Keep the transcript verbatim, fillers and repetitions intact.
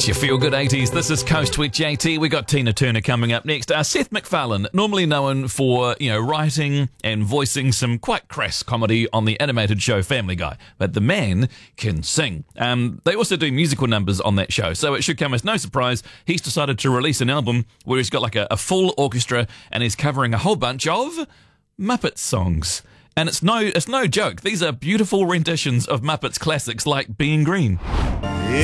It's your Feel Good eighties. This is Coast with J T. We got Tina Turner coming up next. Uh, Seth MacFarlane, normally known for, you know, writing and voicing some quite crass comedy on the animated show Family Guy, but the man can sing. Um, they also do musical numbers on that show, so it should come as no surprise he's decided to release an album where he's got like a, a full orchestra and he's covering a whole bunch of Muppets songs. And it's no, it's no joke. These are beautiful renditions of Muppets classics like Being Green.